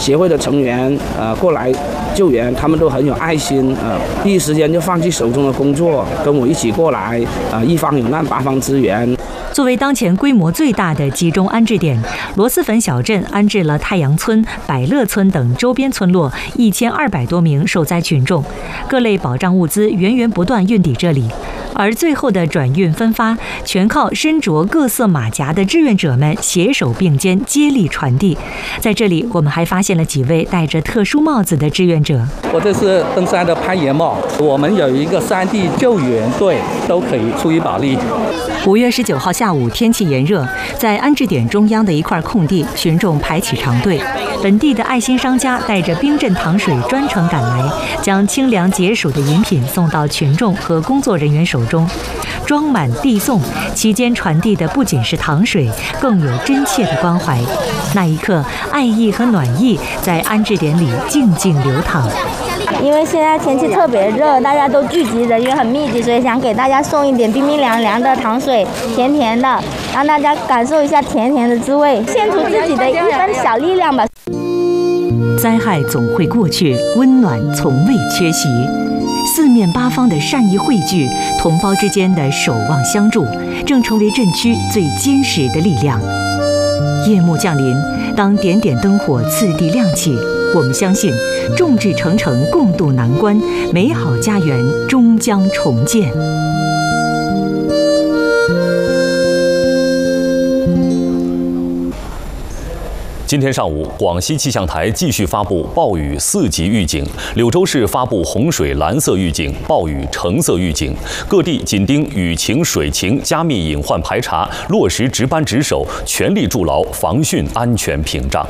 协会的成员过来救援，他们都很有爱心第一时间就放弃手中的工作，跟我一起过来一方有难八方支援。 作为当前规模最大的集中安置点，螺蛳粉小镇安置了太阳村、百乐村等周边村落1200多名受灾群众，各类保障物资源源不断运抵这里。而最后的转运分发，全靠身着各色马甲的志愿者们携手并肩，接力传递。在这里，我们还发现了几位戴着特殊帽子的志愿者。 我这是登山的攀岩帽，我们有一个山地救援队，都可以出一把力。 5月19号下午，天气炎热，在安置点中央的一块空地，群众排起长队。本地的爱心商家带着冰镇糖水专程赶来，将清凉解暑的饮品送到群众和工作人员手中，装满递送。期间传递的不仅是糖水，更有真切的关怀。那一刻，爱意和暖意在安置点里静静流淌。 因为现在天气特别热，大家都聚集，人员很密集，所以想给大家送一点冰冰凉凉的糖水，甜甜的，让大家感受一下甜甜的滋味，献出自己的一份小力量吧。 灾害总会过去，温暖从未缺席。四面八方的善意汇聚，同胞之间的守望相助，正成为镇区最坚实的力量。夜幕降临，当点点灯火次第亮起，我们相信众志成城，共度难关，美好家园终将重建。 今天上午，广西气象台继续发布暴雨4级预警，柳州市发布洪水蓝色预警、暴雨橙色预警，各地紧盯雨情、水情，加密隐患排查，落实值班值守，全力筑牢防汛安全屏障。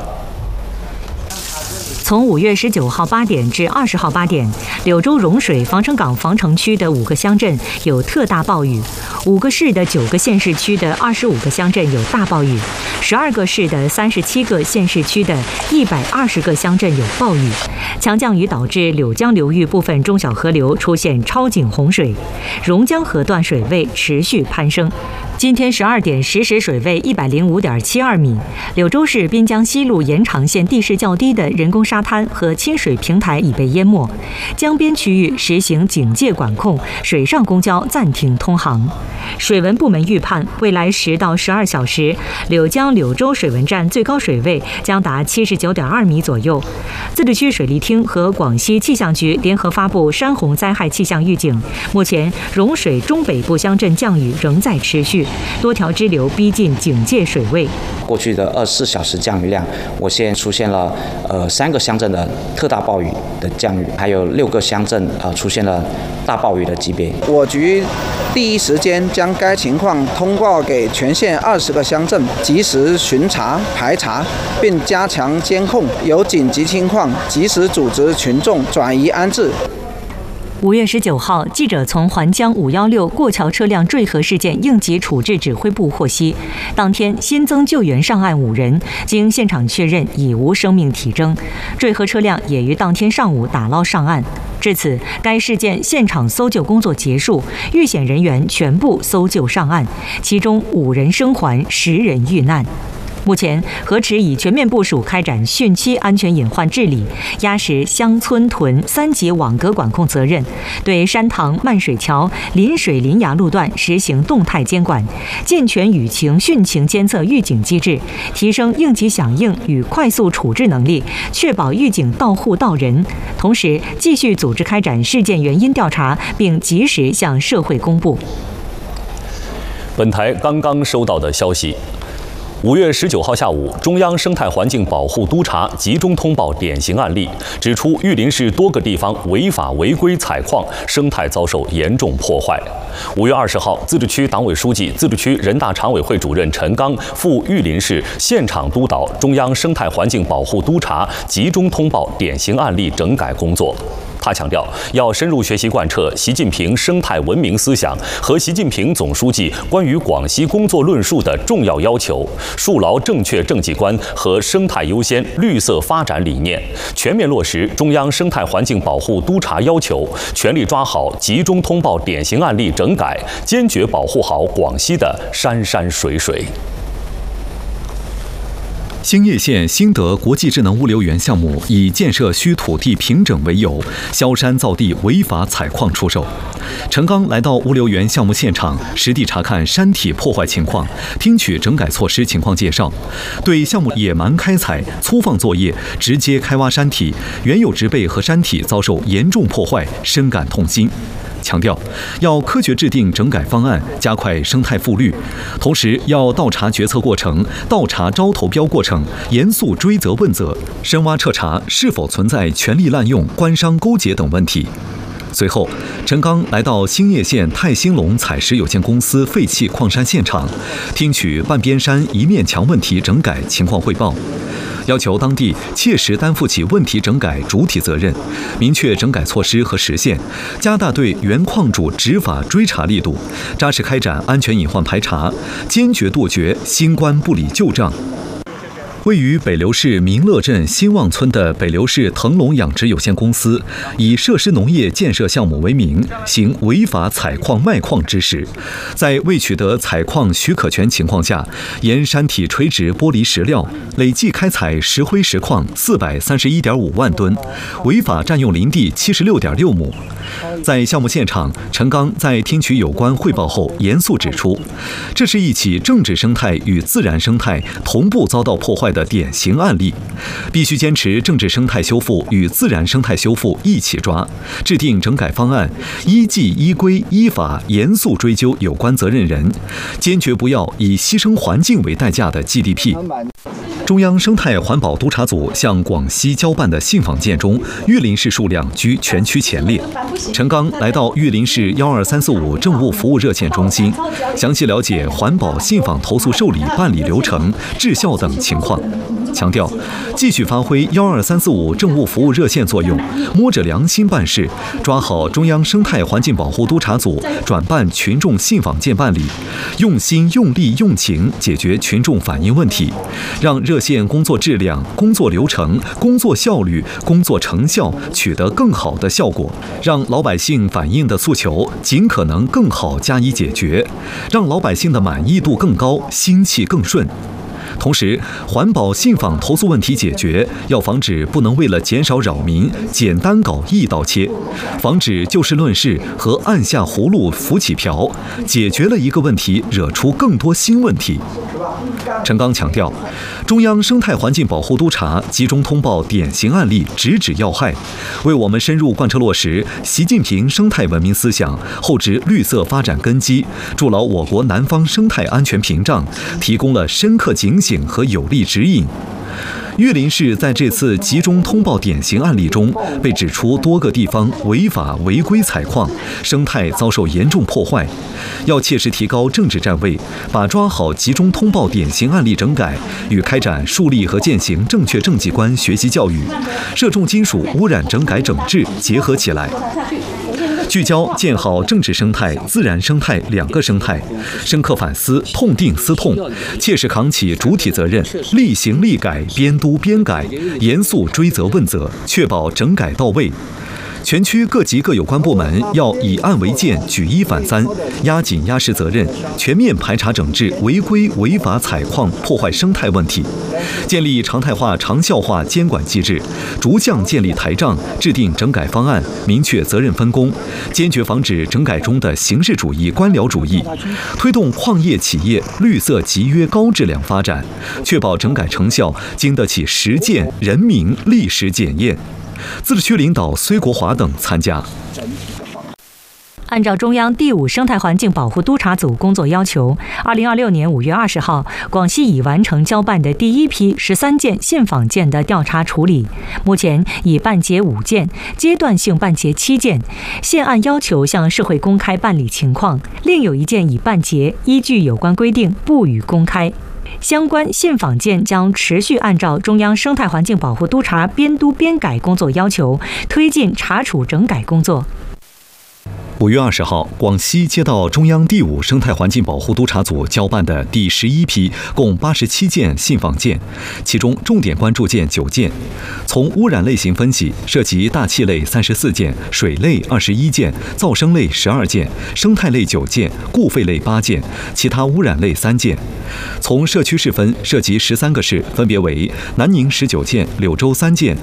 从5月19号8点至20号8点，柳州融水、防城港防城区的5个乡镇有特大暴雨，5个市的9个县市区的25个乡镇有大暴雨，12个市的37个县市区的120个乡镇有暴雨。强降雨导致柳江流域部分中小河流出现超警洪水，榕江河段水位持续攀升。今天12点实时水位105.72米，柳州市滨江西路延长线地势较低的人工沙滩和亲水平台已被淹没，江边区域实行警戒管控，水上公交暂停通航。水文部门预判，未来10到12小时，柳江柳州水文站最高水位将达79.2米左右。自治区水利厅和广西气象局联合发布山洪灾害气象预警，目前融水中北部乡镇降雨仍在持续，多条支流逼近警戒水位。 过去的24小时降雨量，我现在出现了3个乡镇的特大暴雨的降雨，还有6个乡镇出现了大暴雨的级别。 我局第一时间将该情况通报给全县20个乡镇，及时巡查排查，并加强监控，有紧急情况及时组织群众转移安置。 5月19号，记者从环江516过桥车辆坠河事件应急处置指挥部获悉，当天新增救援上岸5人，经现场确认已无生命体征，坠河车辆也于当天上午打捞上岸。至此，该事件现场搜救工作结束，遇险人员全部搜救上岸，其中5人生还，10人遇难。目前，河池已全面部署开展汛期安全隐患治理，压实乡村屯3级网格管控责任，对山塘、漫水桥、临水临崖路段实行动态监管，健全雨情、汛情监测预警机制，提升应急响应与快速处置能力，确保预警到户到人。同时，继续组织开展事件原因调查，并及时向社会公布。 本台刚刚收到的消息。5月19号下午，中央生态环境保护督察集中通报典型案例，指出玉林市多个地方违法违规采矿，生态遭受严重破坏。5月20号，自治区党委书记、自治区人大常委会主任陈刚赴玉林市现场督导中央生态环境保护督察集中通报典型案例整改工作。他强调，要深入学习贯彻习近平生态文明思想和习近平总书记关于广西工作论述的重要要求，树牢正确政绩观和生态优先、绿色发展理念，全面落实中央生态环境保护督察要求，全力抓好集中通报典型案例整改，坚决保护好广西的山山水水。 兴业县兴德国际智能物流园项目以建设需土地平整为由，削山造地违法采矿出售。陈刚来到物流园项目现场，实地查看山体破坏情况，听取整改措施情况介绍，对项目野蛮开采、粗放作业、直接开挖山体、原有植被和山体遭受严重破坏，深感痛心。强调要科学制定整改方案，加快生态复绿，同时要倒查决策过程、倒查招投标过程，严肃追责问责，深挖彻查是否存在权力滥用、官商勾结等问题。随后，陈刚来到兴业县泰兴隆采石有限公司废弃矿山现场，听取半边山一面墙问题整改情况汇报，要求当地切实担负起问题整改主体责任，明确整改措施和时限，加大对原矿主执法追查力度，扎实开展安全隐患排查，坚决杜绝新官不理旧账。位于北流市民乐镇新旺村的北流市腾龙养殖有限公司，以设施农业建设项目为名，行违法采矿卖矿之实，在未取得采矿许可权情况下，沿山体垂直剥离石料，累计开采石灰石矿431.5万吨，违法占用林地76.6亩。在项目现场，陈刚在听取有关汇报后，严肃指出，这是一起政治生态与自然生态同步遭到破坏的典型案例，必须坚持政治生态修复与自然生态修复一起抓，制定整改方案，依纪依规依法严肃追究有关责任人，坚决不要以牺牲环境为代价的 GDP。中央生态环保督察组向广西交办的信访件中，玉林市数量居全区前列。陈刚来到玉林市12345政务服务热线中心，详细了解环保信访投诉受理办理流程、质效等情况，强调继续发挥12345政务服务热线作用，摸着良心办事，抓好中央生态环境保护督察组转办群众信访件办理，用心用力用情解决群众反映问题，让热线工作质量、工作流程、工作效率、工作成效取得更好的效果，让老百姓反映的诉求尽可能更好加以解决，让老百姓的满意度更高，心气更顺。同时，环保信访投诉问题解决，要防止不能为了减少扰民，简单搞一刀切，防止就事论事和按下葫芦浮起瓢，解决了一个问题，惹出更多新问题。陈刚强调，中央生态环境保护督察集中通报典型案例，直指要害，为我们深入贯彻落实习近平生态文明思想，厚植绿色发展根基，筑牢我国南方生态安全屏障，提供了深刻警醒和有力指引。玉林市在这次集中通报典型案例中，被指出多个地方违法违规采矿，生态遭受严重破坏。要切实提高政治站位，把抓好集中通报典型案例整改与开展树立和践行正确政绩观学习教育、涉重金属污染整改整治结合起来。聚焦建好政治生态、自然生态两个生态，深刻反思、痛定思痛，切实扛起主体责任，力行力改、边督边改，严肃追责问责，确保整改到位。全区各级各有关部门要以案为鉴，举一反三，压紧压实责任，全面排查整治违规违法采矿破坏生态问题，建立常态化长效化监管机制，逐项建立台账，制定整改方案，明确责任分工，坚决防止整改中的形式主义、官僚主义，推动矿业企业绿色集约高质量发展，确保整改成效经得起实践、人民历史检验。自治区领导崔国华等参加。 按照中央第5生态环境保护督察组工作要求，2026年5月20号，广西已完成交办的第一批13件信访件的调查处理，目前已办结5件，阶段性办结7件，现按要求向社会公开办理情况，另有1件已办结，依据有关规定不予公开。相关信访件将持续按照中央生态环境保护督察边督边改工作要求，推进查处整改工作。 5月20号，广西接到中央第5生态环境保护督察组交办的第11批共87件信访件，其中重点关注件9件。从污染类型分析，涉及大气类34件、水类21件、噪声类12件、生态类9件、固废类8件，其他污染类3件。从社区市分，涉及13个市，分别为南宁19件、柳州3件、